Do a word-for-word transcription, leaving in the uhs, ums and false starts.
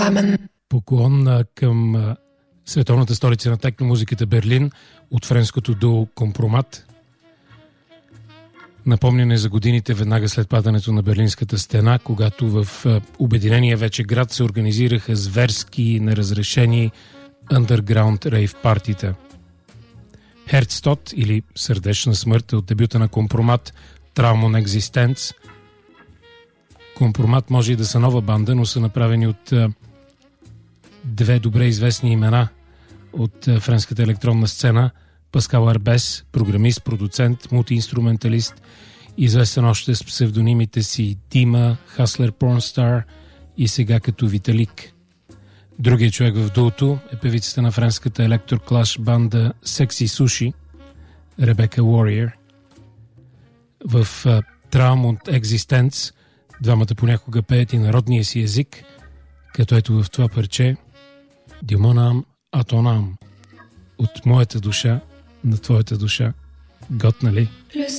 Поклон към а, световната столица на техномузиката Берлин от френското дуо Компромат. Напомняне за годините веднага след падането на Берлинската стена, когато в а, обединения вече град се организираха зверски, неразрешени underground рейв партита. Herztod или Сърдечна смърт от дебюта на Компромат Traumon Existence. Компромат може и да са нова банда, но са направени от а, две добре известни имена от а, френската електронна сцена. Паскал Арбес, програмист, продуцент, мултиинструменталист, известен още с псевдонимите си Дима, Хаслер Порнстар и сега като Виталик. Другият човек в дуото е певицата на френската електроклаш банда Sexy Sushi, Ребека Уориер. В uh, Traumon Existence двамата понякога пеят и народния си език, като ето в това парче Димонам Атонам, от моята душа на твоята душа. Готна ли?